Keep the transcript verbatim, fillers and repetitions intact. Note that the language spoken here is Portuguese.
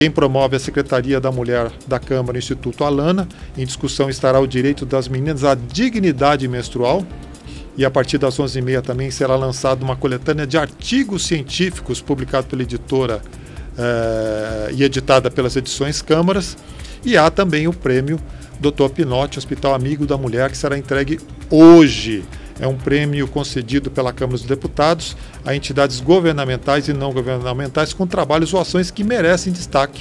Quem promove a Secretaria da Mulher da Câmara, o Instituto Alana. Em discussão estará o direito das meninas à dignidade menstrual. E a partir das onze e meia também será lançada uma coletânea de artigos científicos publicado pela editora eh, e editada pelas edições Câmaras. E há também o prêmio doutor Pinotti, Hospital Amigo da Mulher, que será entregue hoje. É um prêmio concedido pela Câmara dos Deputados a entidades governamentais e não governamentais com trabalhos ou ações que merecem destaque